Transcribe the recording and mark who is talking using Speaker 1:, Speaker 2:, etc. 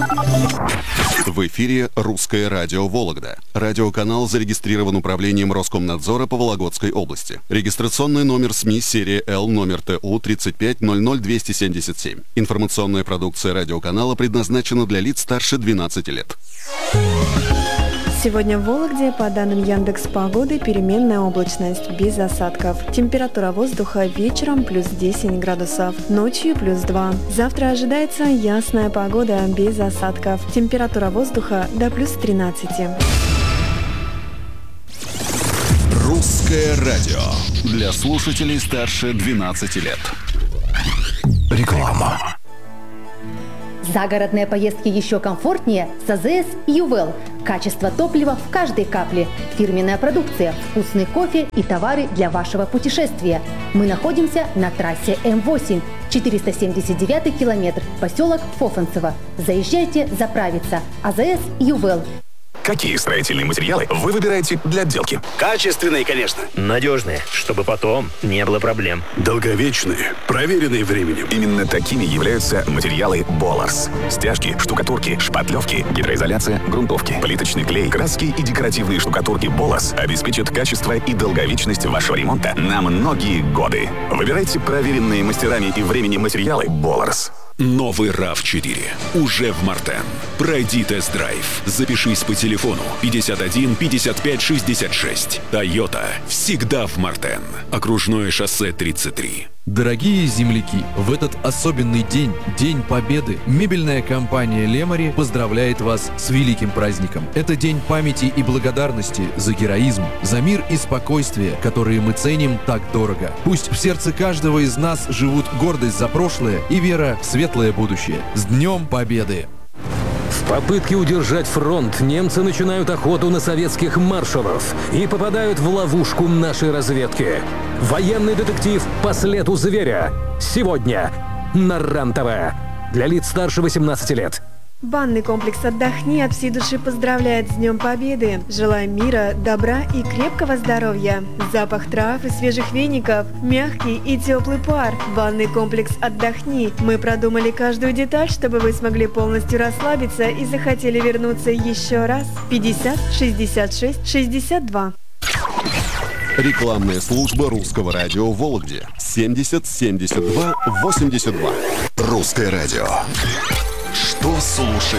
Speaker 1: В эфире «Русское радио Вологда». Радиоканал зарегистрирован управлением Роскомнадзора по Вологодской области. Регистрационный номер СМИ серия Л номер ТУ 3500277. Информационная продукция радиоканала предназначена для лиц старше 12 лет.
Speaker 2: Сегодня в Вологде, по данным Яндекс.Погоды, переменная облачность, без осадков. Температура воздуха вечером плюс 10 градусов, ночью плюс 2. Завтра ожидается ясная погода, без осадков. Температура воздуха до плюс 13.
Speaker 1: Русское радио. Для слушателей старше 12 лет. Реклама.
Speaker 3: Загородные поездки еще комфортнее с АЗС «Ювел». Качество топлива в каждой капле. Фирменная продукция, вкусный кофе и товары для вашего путешествия. Мы находимся на трассе М8, 479 километр, поселок Фофанцево. Заезжайте заправиться. АЗС «Ювел».
Speaker 4: Какие строительные материалы вы выбираете для отделки?
Speaker 5: Качественные, конечно.
Speaker 6: Надежные, чтобы потом не было проблем.
Speaker 5: Долговечные, проверенные временем.
Speaker 4: Именно такими являются материалы Боларс. Стяжки, штукатурки, шпатлевки, гидроизоляция, грунтовки, плиточный клей, краски и декоративные штукатурки Боларс обеспечат качество и долговечность вашего ремонта на многие годы. Выбирайте проверенные мастерами и временем материалы Боларс.
Speaker 7: Новый RAV4 уже в Мартен. Пройди тест-драйв. Запишись по телефону 51 55 66. Toyota всегда в Мартен. Окружное шоссе 33.
Speaker 8: Дорогие земляки, в этот особенный день, День Победы, мебельная компания «Лемари» поздравляет вас с великим праздником. Это день памяти и благодарности за героизм, за мир и спокойствие, которые мы ценим так дорого. Пусть в сердце каждого из нас живут гордость за прошлое и вера в светлое будущее. С Днем Победы!
Speaker 9: В попытке удержать фронт немцы начинают охоту на советских маршалов и попадают в ловушку нашей разведки. Военный детектив «По следу зверя». Сегодня на РЕН-ТВ. Для лиц старше 18 лет.
Speaker 2: Банный комплекс «Отдохни» от всей души поздравляет с Днем Победы. Желаем мира, добра и крепкого здоровья. Запах трав и свежих веников, мягкий и теплый пар. Банный комплекс «Отдохни». Мы продумали каждую деталь, чтобы вы смогли полностью расслабиться и захотели вернуться еще раз. 50 66 62.
Speaker 1: Рекламная служба русского радио в Вологде. 70 72 82. Русское радио. Что слушает